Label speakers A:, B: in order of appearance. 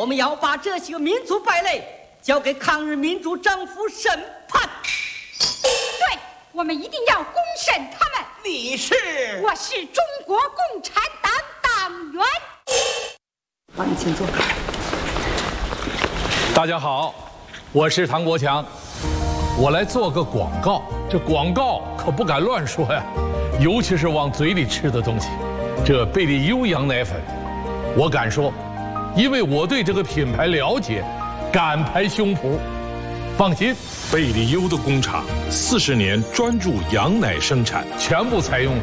A: 我们要把这些个民族败类交给抗日民主政府审判。
B: 对，我们一定要公审他们。
C: 你是？
B: 我是中国共产党党员。
A: 好，你请坐。
D: 大家好，我是唐国强，我来做个广告。这广告可不敢乱说呀，尤其是往嘴里吃的东西。这贝利优羊奶粉，我敢说，因为我对这个品牌了解，敢拍胸脯。放心，
E: 贝利优的工厂40年专注羊奶生产，
D: 全部采用